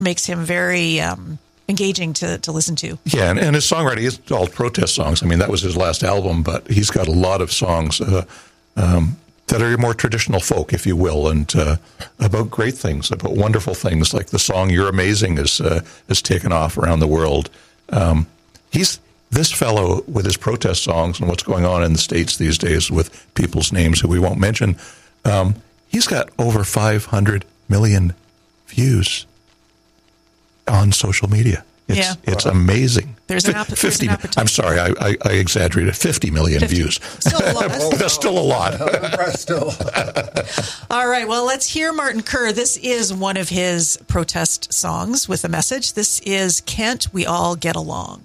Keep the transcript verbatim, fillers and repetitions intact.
makes him very um, engaging to, to listen to. Yeah, and, and his songwriting is all protest songs. I mean, that was his last album, but he's got a lot of songs uh, um, that are more traditional folk, if you will, and uh, about great things, about wonderful things, like the song "You're Amazing" is uh, is taken off around the world. Um, he's this fellow with his protest songs and what's going on in the States these days with people's names who we won't mention. Um, he's got over five hundred million views on social media. It's, yeah. it's amazing. There's an, app- fifty, there's an appetite. I'm sorry, I, I, I exaggerated. fifty million fifty. views. Still a lot. That's still a lot. Still. All right, well, let's hear Martin Kerr. This is one of his protest songs with a message. This is Can't We All Get Along?